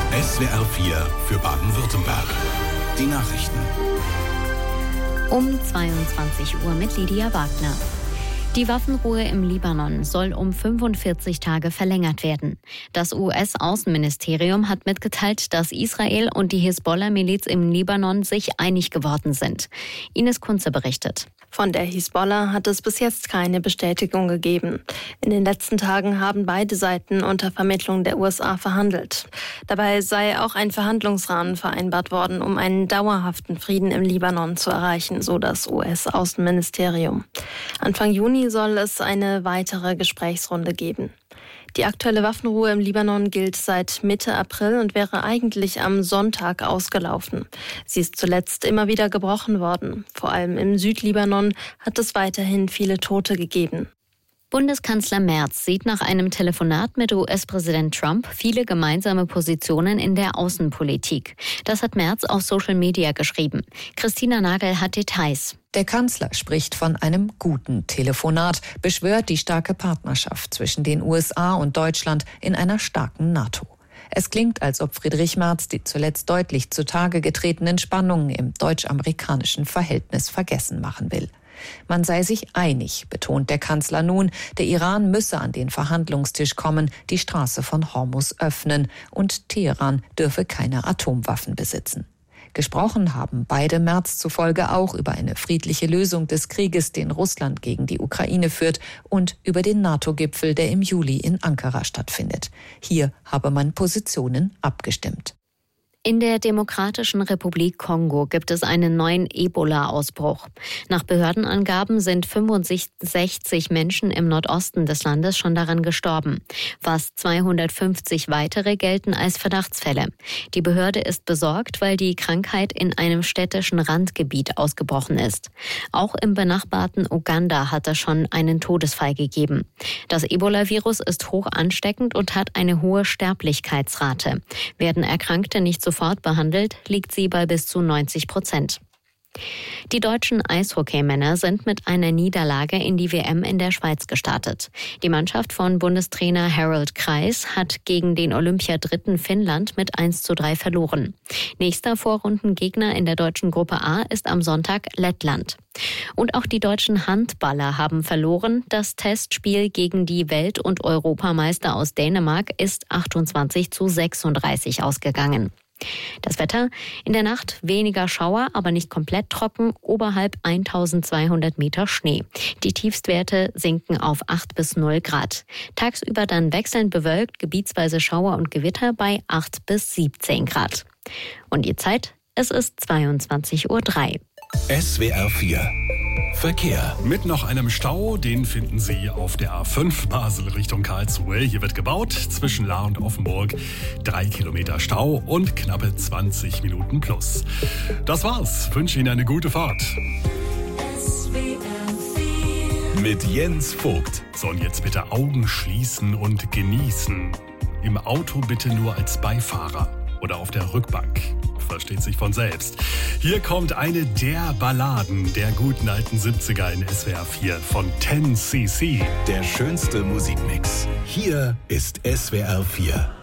SWR 4 für Baden-Württemberg. Die Nachrichten. Um 22 Uhr mit Lydia Wagner. Die Waffenruhe im Libanon soll um 45 Tage verlängert werden. Das US-Außenministerium hat mitgeteilt, dass Israel und die Hisbollah-Miliz im Libanon sich einig geworden sind. Ines Kunze berichtet. Von der Hisbollah hat es bis jetzt keine Bestätigung gegeben. In den letzten Tagen haben beide Seiten unter Vermittlung der USA verhandelt. Dabei sei auch ein Verhandlungsrahmen vereinbart worden, um einen dauerhaften Frieden im Libanon zu erreichen, so das US-Außenministerium. Anfang Juni soll es eine weitere Gesprächsrunde geben. Die aktuelle Waffenruhe im Libanon gilt seit Mitte April und wäre eigentlich am Sonntag ausgelaufen. Sie ist zuletzt immer wieder gebrochen worden. Vor allem im Südlibanon hat es weiterhin viele Tote gegeben. Bundeskanzler Merz sieht nach einem Telefonat mit US-Präsident Trump viele gemeinsame Positionen in der Außenpolitik. Das hat Merz auf Social Media geschrieben. Christina Nagel hat Details. Der Kanzler spricht von einem guten Telefonat, beschwört die starke Partnerschaft zwischen den USA und Deutschland in einer starken NATO. Es klingt, als ob Friedrich Merz die zuletzt deutlich zutage getretenen Spannungen im deutsch-amerikanischen Verhältnis vergessen machen will. Man sei sich einig, betont der Kanzler nun, der Iran müsse an den Verhandlungstisch kommen, die Straße von Hormuz öffnen und Teheran dürfe keine Atomwaffen besitzen. Gesprochen haben beide Merz zufolge auch über eine friedliche Lösung des Krieges, den Russland gegen die Ukraine führt, und über den NATO-Gipfel, der im Juli in Ankara stattfindet. Hier habe man Positionen abgestimmt. In der Demokratischen Republik Kongo gibt es einen neuen Ebola-Ausbruch. Nach Behördenangaben sind 65 Menschen im Nordosten des Landes schon daran gestorben. Fast 250 weitere gelten als Verdachtsfälle. Die Behörde ist besorgt, weil die Krankheit in einem städtischen Randgebiet ausgebrochen ist. Auch im benachbarten Uganda hat es schon einen Todesfall gegeben. Das Ebola-Virus ist hoch ansteckend und hat eine hohe Sterblichkeitsrate. Werden Erkrankte nicht sofort behandelt, liegt sie bei bis zu 90%. Die deutschen Eishockeymänner sind mit einer Niederlage in die WM in der Schweiz gestartet. Die Mannschaft von Bundestrainer Harald Kreis hat gegen den Olympiadritten Finnland mit 1:3 verloren. Nächster Vorrundengegner in der deutschen Gruppe A ist am Sonntag Lettland. Und auch die deutschen Handballer haben verloren. Das Testspiel gegen die Welt- und Europameister aus Dänemark ist 28:36 ausgegangen. Das Wetter: in der Nacht weniger Schauer, aber nicht komplett trocken, oberhalb 1200 Meter Schnee. Die Tiefstwerte sinken auf 8 bis 0 Grad. Tagsüber dann wechselnd bewölkt, gebietsweise Schauer und Gewitter bei 8 bis 17 Grad. Und die Zeit: es ist 22:03 Uhr. SWR 4 Verkehr. Mit noch einem Stau, den finden Sie auf der A5 Basel Richtung Karlsruhe. Hier wird gebaut, zwischen Lahr und Offenburg 3 Kilometer Stau und knappe 20 Minuten plus. Das war's, wünsche Ihnen eine gute Fahrt. Mit Jens Vogt. So, und jetzt bitte Augen schließen und genießen. Im Auto bitte nur als Beifahrer oder auf der Rückbank. Versteht sich von selbst. Hier kommt eine der Balladen der guten alten 70er in SWR 4 von 10cc. Der schönste Musikmix. Hier ist SWR 4.